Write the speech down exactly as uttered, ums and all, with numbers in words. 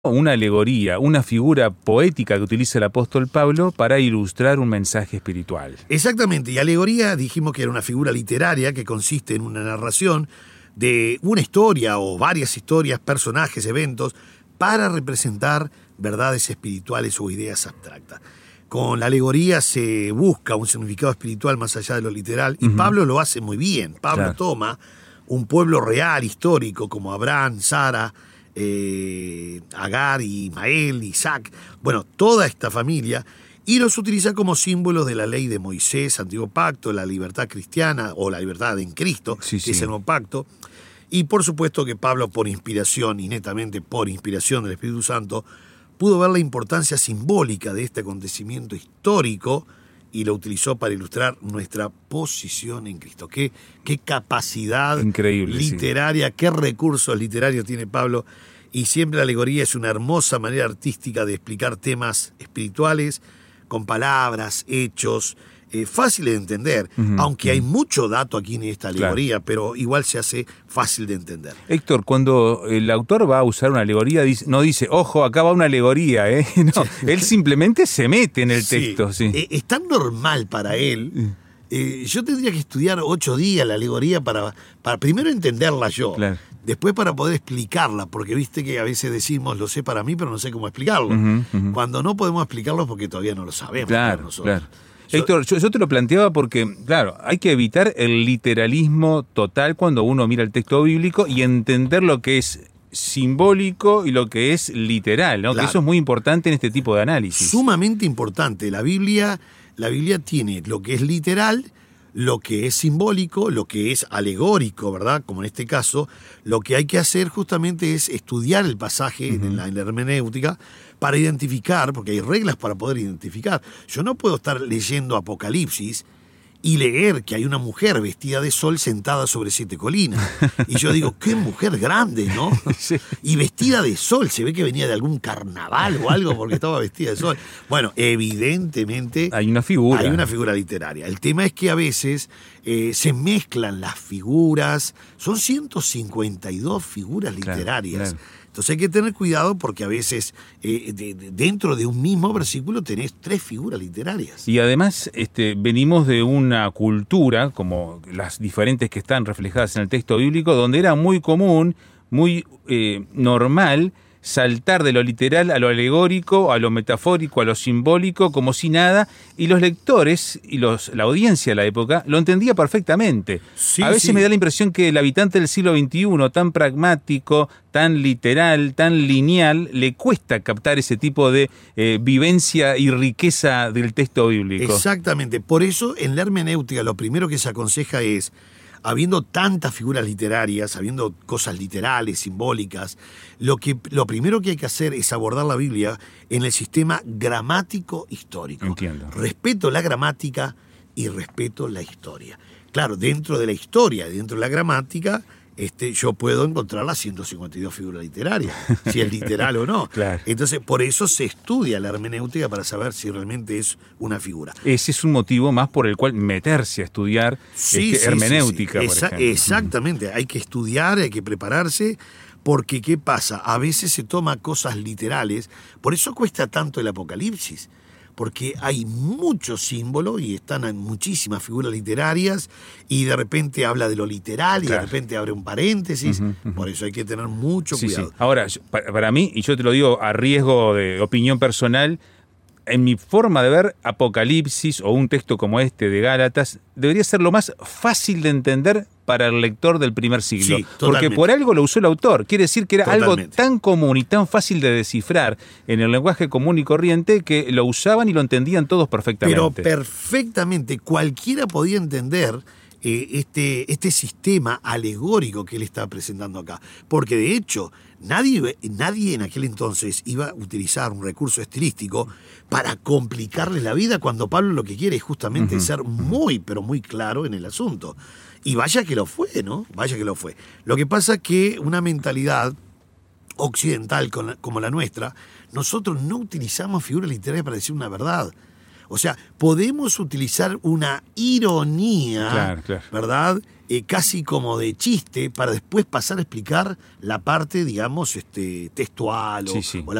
una alegoría, una figura poética que utiliza el apóstol Pablo para ilustrar un mensaje espiritual. Exactamente, y alegoría dijimos que era una figura literaria que consiste en una narración de una historia o varias historias, personajes, eventos, para representar verdades espirituales o ideas abstractas. Con la alegoría se busca un significado espiritual más allá de lo literal, y uh-huh. Pablo lo hace muy bien. Pablo claro. toma un pueblo real, histórico, como Abraham, Sara, eh, Agar, Ismael, Isaac, bueno, toda esta familia, y los utiliza como símbolos de la ley de Moisés, Antiguo Pacto, la libertad cristiana o la libertad en Cristo, sí, que sí. es el Nuevo Pacto. Y por supuesto que Pablo, por inspiración, y netamente por inspiración del Espíritu Santo, pudo ver la importancia simbólica de este acontecimiento histórico y lo utilizó para ilustrar nuestra posición en Cristo. Qué, qué capacidad Increíble, literaria, sí. qué recursos literarios tiene Pablo. Y siempre la alegoría es una hermosa manera artística de explicar temas espirituales con palabras, hechos, eh, fáciles de entender, uh-huh, aunque uh-huh. hay mucho dato aquí en esta alegoría, claro. pero igual se hace fácil de entender. Héctor, cuando el autor va a usar una alegoría, no dice, ojo, acá va una alegoría, ¿eh? No, él simplemente se mete en el sí. texto. Sí. Eh, es tan normal para él. Eh, yo tendría que estudiar ocho días la alegoría para, para primero entenderla yo, claro. después para poder explicarla, porque viste que a veces decimos, lo sé para mí, pero no sé cómo explicarlo. Uh-huh, uh-huh. Cuando no podemos explicarlo porque todavía no lo sabemos. Claro, nosotros. claro. Héctor, yo, yo te lo planteaba porque, claro, hay que evitar el literalismo total cuando uno mira el texto bíblico y entender lo que es simbólico y lo que es literal, ¿no? Claro. Que eso es muy importante en este tipo de análisis. Sumamente importante. La Biblia, la Biblia tiene lo que es literal, lo que es simbólico, lo que es alegórico, ¿verdad? Como en este caso, lo que hay que hacer justamente es estudiar el pasaje uh-huh. en, la, en la hermenéutica para identificar, porque hay reglas para poder identificar. Yo no puedo estar leyendo Apocalipsis y leer que hay una mujer vestida de sol sentada sobre siete colinas. Y yo digo, qué mujer grande, ¿no? Sí. Y vestida de sol, se ve que venía de algún carnaval o algo porque estaba vestida de sol. Bueno, evidentemente hay una figura. Hay una figura literaria. El tema es que a veces eh, se mezclan las figuras. Son ciento cincuenta y dos figuras literarias. Claro, claro. Entonces hay que tener cuidado porque a veces eh, de, de, dentro de un mismo versículo tenés tres figuras literarias. Y además este, venimos de una cultura, como las diferentes que están reflejadas en el texto bíblico, donde era muy común, muy eh, normal saltar de lo literal a lo alegórico, a lo metafórico, a lo simbólico, como si nada, y los lectores y los, la audiencia de la época lo entendía perfectamente. Sí, a veces sí. me da la impresión que el habitante del siglo veintiuno, tan pragmático, tan literal, tan lineal, le cuesta captar ese tipo de eh, vivencia y riqueza del texto bíblico. Exactamente, por eso en la hermenéutica lo primero que se aconseja es, habiendo tantas figuras literarias, habiendo cosas literales, simbólicas, lo, que, lo primero que hay que hacer es abordar la Biblia en el sistema gramático histórico. Entiendo. Respeto la gramática y respeto la historia. Claro, dentro de la historia, dentro de la gramática, este, yo puedo encontrar las ciento cincuenta y dos figuras literarias, si es literal o no. Claro. Entonces, por eso se estudia la hermenéutica para saber si realmente es una figura. Ese es un motivo más por el cual meterse a estudiar sí, este, sí, hermenéutica, sí, sí. por Esa, ejemplo. Exactamente, hay que estudiar, hay que prepararse, porque ¿qué pasa? A veces se toma cosas literales, por eso cuesta tanto el Apocalipsis, porque hay muchos símbolos y están en muchísimas figuras literarias y de repente habla de lo literal y claro. de repente abre un paréntesis, uh-huh, uh-huh. por eso hay que tener mucho sí, cuidado. Sí. Ahora, para, para mí, y yo te lo digo a riesgo de opinión personal, en mi forma de ver, Apocalipsis o un texto como este de Gálatas debería ser lo más fácil de entender para el lector del primer siglo. Sí, porque por algo lo usó el autor. Quiere decir que era totalmente. Algo tan común y tan fácil de descifrar en el lenguaje común y corriente que lo usaban y lo entendían todos perfectamente. Pero perfectamente. Cualquiera podía entender eh, este, este sistema alegórico que él está presentando acá. Porque de hecho, nadie, nadie en aquel entonces iba a utilizar un recurso estilístico para complicarle la vida cuando Pablo lo que quiere es justamente uh-huh. ser muy, pero muy claro en el asunto. Y vaya que lo fue, ¿no? Vaya que lo fue. Lo que pasa es que una mentalidad occidental como la nuestra, nosotros no utilizamos figuras literarias para decir una verdad. O sea, podemos utilizar una ironía, claro, claro. ¿verdad? eh, casi como de chiste para después pasar a explicar la parte, digamos, este, textual o, Sí, sí. o la